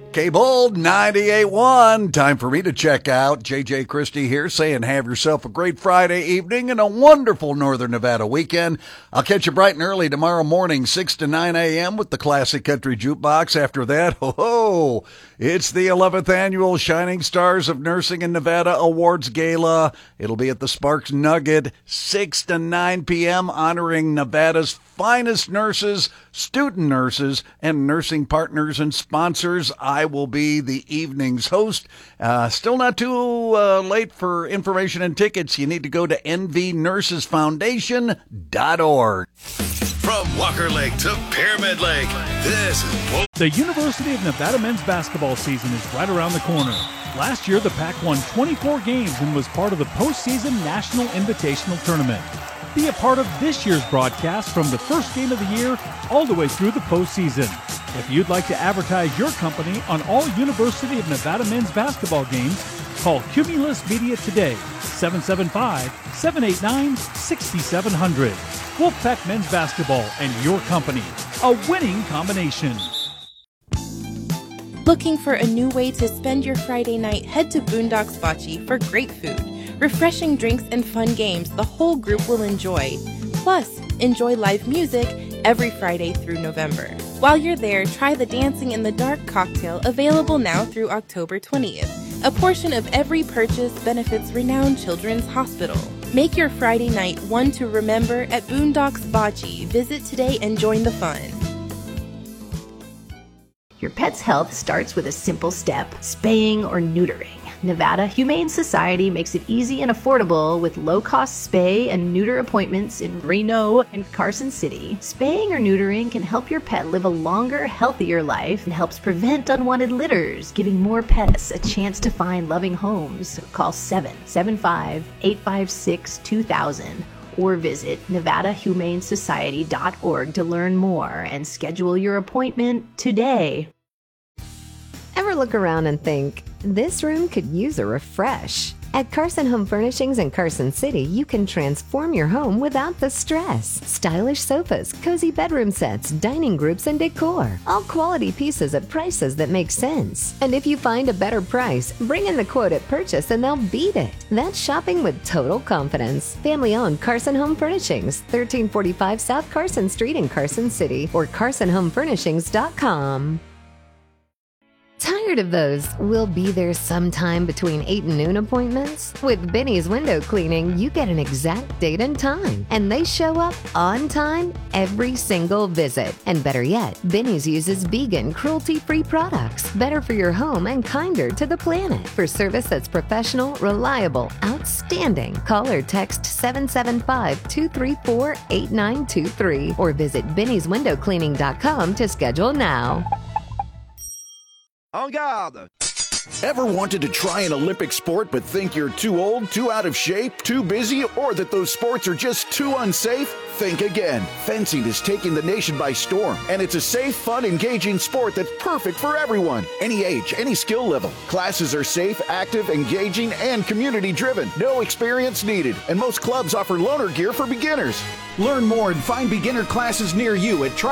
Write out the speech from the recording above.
K-Bold 98.1. Time for me to check out. JJ Christie here saying have yourself a great Friday evening and a wonderful Northern Nevada weekend. I'll catch you bright and early tomorrow morning, 6 to 9 a.m. with the Classic Country Jukebox. After that, it's the 11th annual Shining Stars of Nursing in Nevada Awards Gala. It'll be at the Sparks Nugget, 6 to 9 p.m., honoring Nevada's finest nurses, student nurses, and nursing partners and sponsors. I will be the evening's host. Still not too late for information and tickets. You need to go to nvnursesfoundation.org. From Walker Lake to Pyramid Lake, this is The University of Nevada men's basketball season is right around the corner. Last year, the Pac won 24 games and was part of the postseason National Invitational Tournament. Be a part of this year's broadcast from the first game of the year all the way through the postseason. If you'd like to advertise your company on all University of Nevada men's basketball games, call Cumulus Media today, 775-789-6700. Wolfpack Men's Basketball and your company, a winning combination. Looking for a new way to spend your Friday night? Head to Boondocks Bocce for great food, refreshing drinks, and fun games the whole group will enjoy. Plus, enjoy live music every Friday through November. While you're there, try the Dancing in the Dark cocktail, available now through October 20th. A portion of every purchase benefits Renowned Children's Hospital. Make your Friday night one to remember at Boondocks Bocce. Visit today and join the fun. Your pet's health starts with a simple step: spaying or neutering. Nevada Humane Society makes it easy and affordable with low-cost spay and neuter appointments in Reno and Carson City. Spaying or neutering can help your pet live a longer, healthier life and helps prevent unwanted litters, giving more pets a chance to find loving homes. Call 775-856-2000 or visit nevadahumanesociety.org to learn more and schedule your appointment today. Ever look around and think, this room could use a refresh? At Carson Home Furnishings in Carson City, you can transform your home without the stress. Stylish sofas, cozy bedroom sets, dining groups, and decor. All quality pieces at prices that make sense. And if you find a better price, bring in the quote at purchase and they'll beat it. That's shopping with total confidence. Family-owned Carson Home Furnishings, 1345 South Carson Street in Carson City, or carsonhomefurnishings.com. Tired of those "we'll be there sometime between 8 and noon" appointments? With Benny's Window Cleaning, you get an exact date and time, and they show up on time every single visit. And better yet, Benny's uses vegan, cruelty-free products, better for your home and kinder to the planet. For service that's professional, reliable, outstanding, call or text 775-234-8923 or visit bennyswindowcleaning.com to schedule now. En garde! Ever wanted to try an Olympic sport but think you're too old, too out of shape, too busy, or that those sports are just too unsafe? Think again. Fencing is taking the nation by storm, and it's a safe, fun, engaging sport that's perfect for everyone. Any age, any skill level. Classes are safe, active, engaging, and community-driven. No experience needed, and most clubs offer loaner gear for beginners. Learn more and find beginner classes near you at